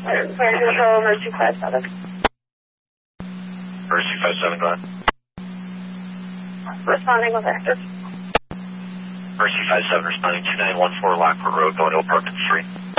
Fire control, emergency 57. Emergency 57, go ahead. Responding with active. Emergency 57 responding 2914 Lockport Road, going to Apartment 3.